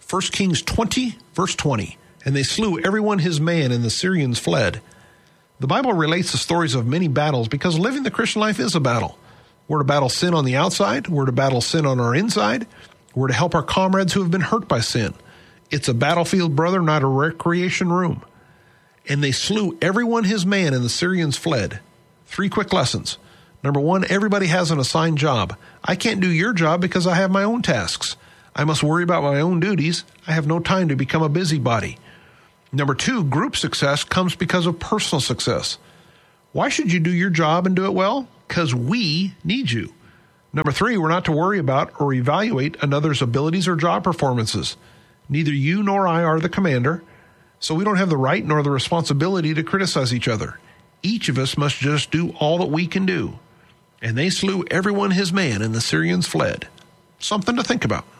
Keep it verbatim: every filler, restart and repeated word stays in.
First Kings twenty, verse twenty. And they slew everyone his man, and the Syrians fled. The Bible relates the stories of many battles because living the Christian life is a battle. We're to battle sin on the outside. We're to battle sin on our inside. We're to help our comrades who have been hurt by sin. It's a battlefield, brother, not a recreation room. And they slew everyone his man, and the Syrians fled. Three quick lessons. Number one, everybody has an assigned job. I can't do your job because I have my own tasks. I must worry about my own duties. I have no time to become a busybody. Number two, group success comes because of personal success. Why should you do your job and do it well? Because we need you. Number three, we're not to worry about or evaluate another's abilities or job performances. Neither you nor I are the commander, so we don't have the right nor the responsibility to criticize each other. Each of us must just do all that we can do. And they slew everyone his man, and the Syrians fled. Something to think about.